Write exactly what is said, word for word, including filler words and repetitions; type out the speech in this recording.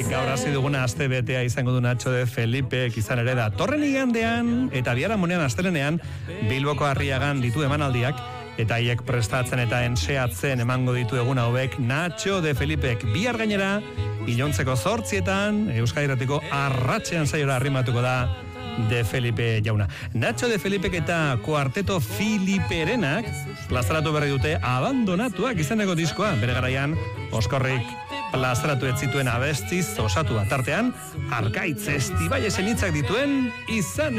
gaur hasi duguna aste betea izango du Nacho de Felipe, izan ere da torren igandean eta biharamunean astelenean Bilboko Arriagan ditu emanaldiak eta haiek prestatzen eta enseatzen emango ditu egun hauek Nacho de Felipek bihar gainera iluntzeko zortzietan Euskadi Irratiko arratsean saiora arrimatuko da de Felipe jauna. Nacho de Felipek eta kuarteto Filiperenak plazaratu berri dute abandonatuak izeneko diskoa, bere garaian Oskorrik plazaratu ez zituen abestiz osatua tartean, Arkaitz Estibailesen hitzak dituen izan